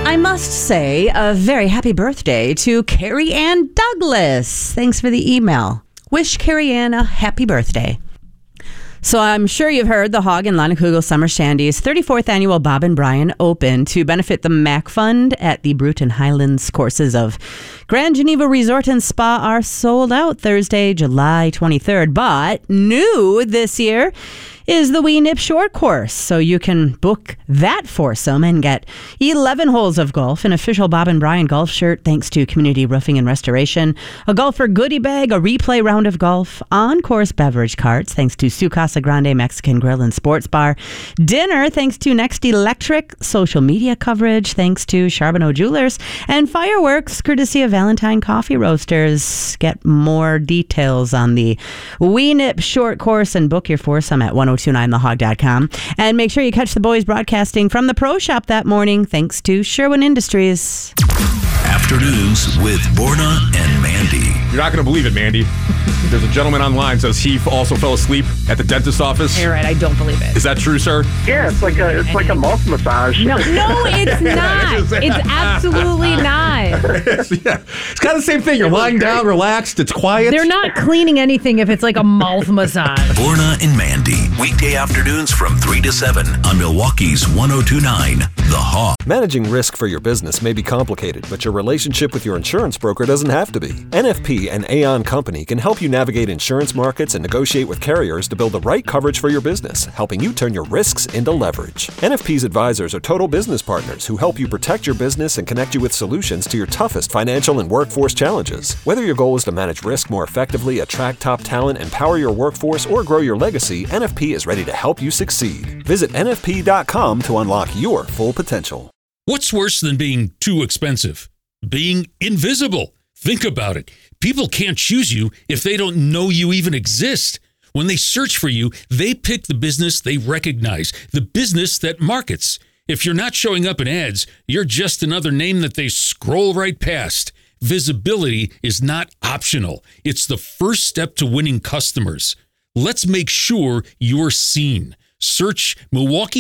I must say a very happy birthday to Carrie Ann Douglas. Thanks for the email. Wish Carrie Ann a happy birthday. So I'm sure you've heard the Hog and Lanakugel Summer Shandy's 34th annual Bob and Brian Open to benefit the MAC Fund at the Bruton Highlands courses of Grand Geneva Resort and Spa are sold out Thursday, July 23rd. But new this year is the Wee Nip Short Course. So you can book that foursome and get 11 holes of golf, an official Bob and Brian golf shirt thanks to Community Roofing and Restoration, a golfer goodie bag, a replay round of golf, on-course beverage carts thanks to Su Casa Grande Mexican Grill and Sports Bar, dinner thanks to Next Electric, social media coverage thanks to Charbonneau Jewelers, and fireworks courtesy of Valentine Coffee Roasters. Get more details on the Wee Nip Short Course and book your foursome at 1029thehog.com. And make sure you catch the boys broadcasting from the Pro Shop that morning thanks to Sherwin Industries. Afternoons with Borna and Mandy. You're not going to believe it, Mandy. There's a gentleman online says he also fell asleep at the dentist's office. You're right. I don't believe it. Is that true, sir? Yeah, it's like a mouth massage. No, it's not. It's absolutely not. Yeah. It's kind of the same thing. You're lying down, relaxed. It's quiet. They're not cleaning anything if it's like a mouth massage. Borna and Mandy. Weekday afternoons from 3 to 7 on Milwaukee's 1029 The Hog. Managing risk for your business may be complicated, but your relationship with your insurance broker doesn't have to be. NFP and Aon Company can help you navigate insurance markets and negotiate with carriers to build the right coverage for your business, helping you turn your risks into leverage. NFP's advisors are total business partners who help you protect your business and connect you with solutions to your toughest financial and workforce challenges. Whether your goal is to manage risk more effectively, attract top talent, empower your workforce, or grow your legacy, NFP is ready to help you succeed. Visit NFP.com to unlock your full potential. What's worse than being too expensive? Being invisible. Think about it. People can't choose you if they don't know you even exist. When they search for you, they pick the business they recognize, the business that markets. If you're not showing up in ads, you're just another name that they scroll right past. Visibility is not optional. It's the first step to winning customers. Let's make sure you're seen. Search Milwaukee